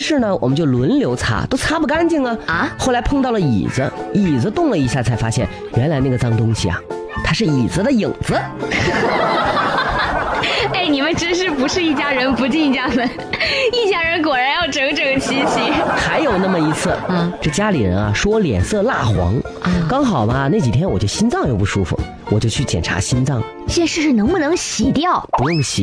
是呢，我们就轮流擦，都擦不干净啊。后来碰到了椅子，椅子动了一下，才发现原来那个脏东西啊，它是椅子的影子。 哎，你们真是不是一家人不进一家门，一家人果然要整整齐齐。 还有那么一次，这家里人啊说我脸色蜡黄，刚好吧，那几天我就心脏又不舒服，我就去检查心脏。 先试试能不能洗掉， 不用洗。